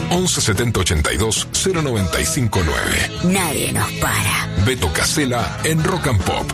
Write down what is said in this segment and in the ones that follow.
11 70 82 0959. Nadie nos para. Beto Casella en Rock and Pop.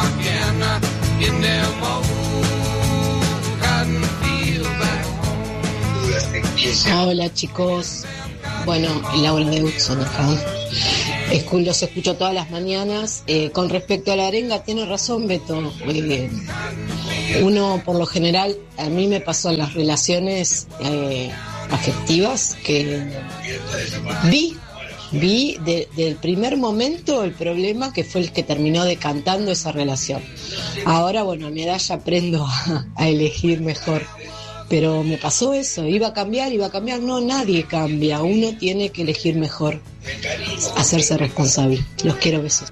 Hola chicos, bueno, Laura de Hudson acá. Los escucho todas las mañanas. Con respecto a la arenga, tiene razón Beto. Uno, por lo general, a mí me pasó en las relaciones afectivas que vi del primer momento el problema que fue el que terminó decantando esa relación. Ahora, bueno, a mi edad ya aprendo a elegir mejor. Pero me pasó eso, iba a cambiar, no, nadie cambia, uno tiene que elegir mejor, hacerse responsable. Los quiero, besos.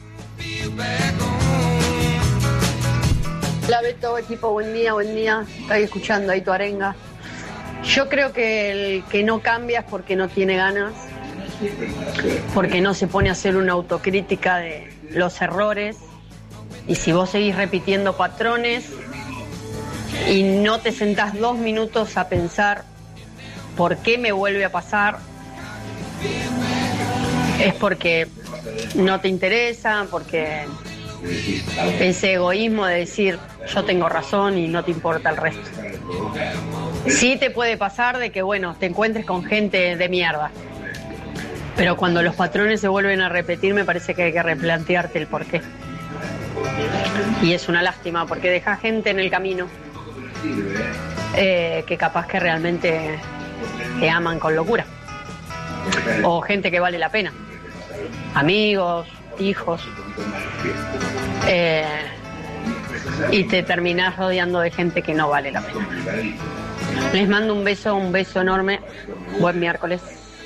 Hola Beto, equipo, buen día, estoy escuchando ahí tu arenga. Yo creo que el que no cambia es porque no tiene ganas, porque no se pone a hacer una autocrítica de los errores, y si vos seguís repitiendo patrones y no te sentás 2 minutos a pensar por qué me vuelve a pasar, es porque no te interesa, porque ese egoísmo de decir yo tengo razón y no te importa el resto. Sí te puede pasar de que, bueno, te encuentres con gente de mierda, pero cuando los patrones se vuelven a repetir me parece que hay que replantearte el porqué. Y es una lástima porque deja gente en el camino que capaz que realmente te aman con locura, o gente que vale la pena, amigos, hijos, y te terminás rodeando de gente que no vale la pena. Les mando un beso enorme, buen miércoles.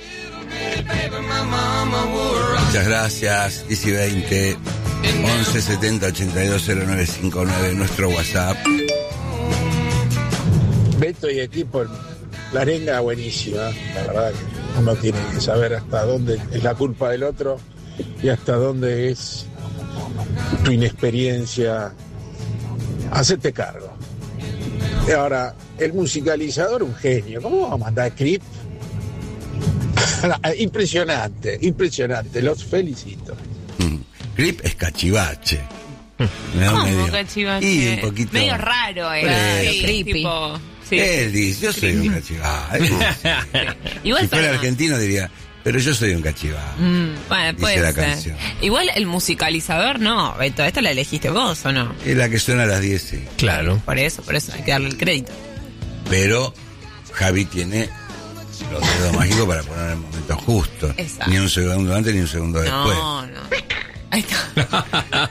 Muchas gracias. 10 y 20 11 70 82 0959, nuestro WhatsApp. Beto y equipo, la arenga buenísima. La verdad que uno tiene que saber hasta dónde es la culpa del otro y hasta dónde es tu inexperiencia. Hacete cargo. Y ahora, el musicalizador, un genio. ¿Cómo va a mandar Creep? Impresionante, los felicito. Creep es cachivache. ¿Cómo cachivache? Y un poquito medio raro, creepy. Tipo, sí. Él dice, yo soy un cachivache. Igual si fuera argentino diría, pero yo soy un cachivache. Bueno, puede ser. Canción. Igual el musicalizador no, Beto, esta la elegiste vos, ¿o no? Es la que suena a las 10, sí. Claro. Por eso hay que darle el crédito. Pero Javi tiene los dedos mágicos para poner el momento justo. Exacto. Ni un segundo antes ni un segundo después. No. Ahí está.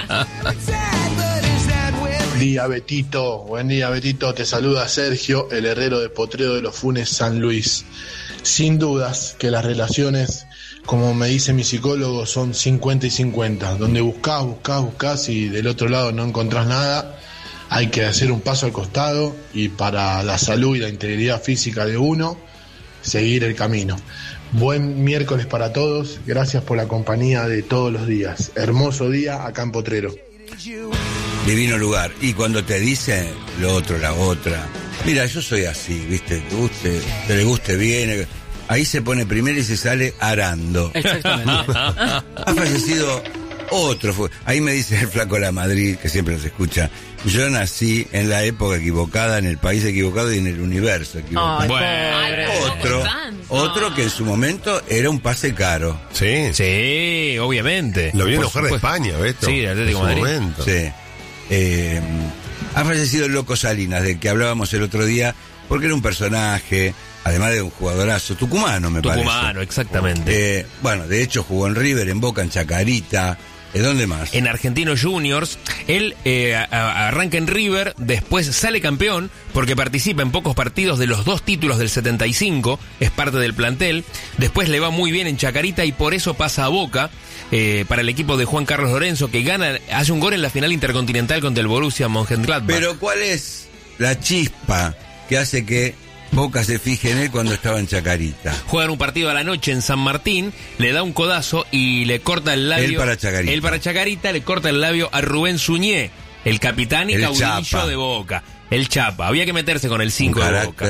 Buen día Betito, te saluda Sergio, el herrero de Potrero de los Funes, San Luis. Sin dudas que las como me dice mi psicólogo, son 50 y 50. Donde buscás y del otro lado no encontrás nada, hay que hacer un paso al costado y para la salud y la integridad física de uno, seguir el camino. Buen miércoles para todos, gracias por la compañía de todos los días. Hermoso día acá en Potrero. Divino lugar. Y cuando te dicen lo otro, la otra, mira, yo soy así, ¿viste? Te le guste bien. Ahí se pone primero y se sale arando. Exactamente. Ha fallecido otro. Ahí me dice el flaco de la Madrid, que siempre nos escucha. Yo nací en la época equivocada, en el país equivocado y en el universo equivocado. Otro que en su momento era un pase caro. Sí, obviamente. Lo vino a buscar de España, ¿ves? Sí, de Atlético de Madrid. Sí. Ha fallecido el Loco Salinas, del que hablábamos el otro día, porque era un personaje, además de un jugadorazo, tucumano, me parece. Tucumano, exactamente. Bueno, de hecho jugó en River, en Boca, en Chacarita. ¿Dónde más? En Argentinos Juniors. Él arranca en River, después sale campeón porque participa en pocos partidos de los 2 títulos del 75, es parte del plantel. Después le va muy bien en Chacarita y por eso pasa a Boca, para el equipo de Juan Carlos Lorenzo, que hace un gol en la final intercontinental contra el Borussia Mönchengladbach. Pero ¿cuál es la chispa que hace que Boca se fije en él cuando estaba en Chacarita? Juegan un partido a la noche en San Martín, le da un codazo y le corta el labio. Él para Chacarita le corta el labio a Rubén Suñé, el capitán y caudillo de Boca. El Chapa. Había que meterse con el 5 de Boca.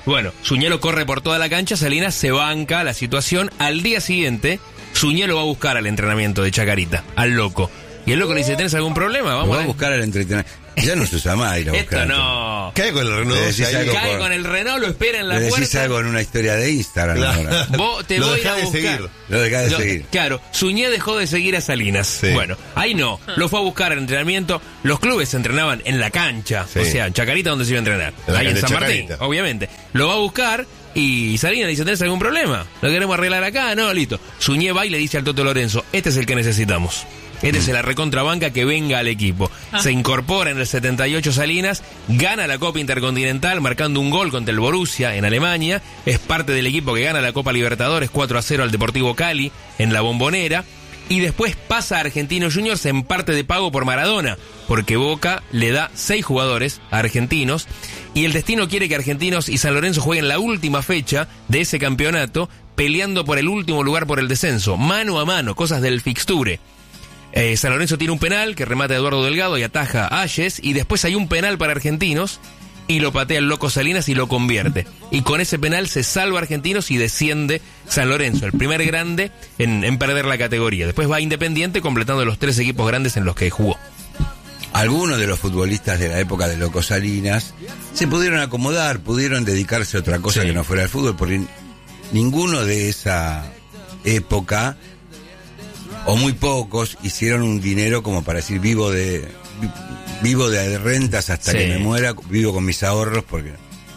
Bueno, Suñé corre por toda la cancha, Salinas se banca la situación. Al día siguiente, Suñé lo va a buscar al entrenamiento de Chacarita, al loco. Y el loco le dice, ¿tenés algún problema? Vamos a buscar al entrenamiento. Ya no se usa más ir a buscar. Esto no. Cae con el Renault. Cae con el Renault, lo espera en la puerta. Le decís algo en una historia de Instagram. Claro. Vos te voy a buscar. Lo dejás de seguir. Claro, Suñé dejó de seguir a Salinas. Sí. Bueno, ahí no. Lo fue a buscar al entrenamiento. Los clubes se entrenaban en la cancha. Sí. O sea, en Chacarita, donde se iba a entrenar. Ahí en San Martín, obviamente. Lo va a buscar y Salinas le dice, ¿tenés algún problema? ¿Lo queremos arreglar acá? No, listo. Suñé va y le dice al Toto Lorenzo, este es el que necesitamos. Este es la recontrabanca que venga al equipo. Se incorpora en el 78 Salinas, gana la Copa Intercontinental marcando un gol contra el Borussia en Alemania, es parte del equipo que gana la Copa Libertadores 4-0 al Deportivo Cali en la Bombonera, y después pasa a Argentinos Juniors en parte de pago por Maradona, porque Boca le da 6 jugadores a Argentinos, y el destino quiere que Argentinos y San Lorenzo jueguen la última fecha de ese campeonato, peleando por el último lugar por el descenso, mano a mano, cosas del fixture. San Lorenzo tiene un penal que remata a Eduardo Delgado y ataja a Ayes, y después hay un penal para Argentinos y lo patea el loco Salinas y lo convierte. Y con ese penal se salva Argentinos y desciende San Lorenzo, el primer grande en perder la categoría. Después va Independiente completando los 3 equipos grandes en los que jugó. Algunos de los futbolistas de la época de Loco Salinas se pudieron acomodar, pudieron dedicarse a otra cosa que no fuera el fútbol, porque ninguno de esa época, o muy pocos, hicieron un dinero como para decir vivo de rentas hasta que me muera, vivo con mis ahorros, porque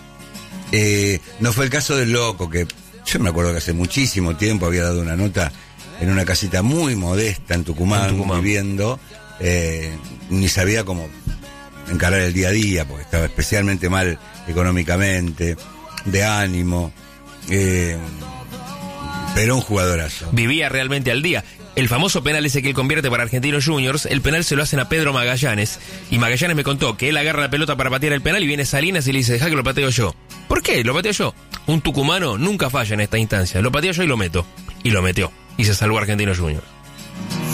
no fue el caso del Loco, que yo me acuerdo que hace muchísimo tiempo había dado una nota en una casita muy modesta en Tucumán. Viviendo, ni sabía cómo encarar el día a día, porque estaba especialmente mal económicamente, de ánimo, pero un jugadorazo. Vivía realmente al día. El famoso penal ese que él convierte para Argentinos Juniors, el penal se lo hacen a Pedro Magallanes, y Magallanes me contó que él agarra la pelota para patear el penal y viene Salinas y le dice, dejá que lo pateo yo. ¿Por qué? Lo pateo yo. Un tucumano nunca falla en esta instancia. Lo pateo yo y lo meto. Y lo metió. Y se salvó Argentinos Juniors.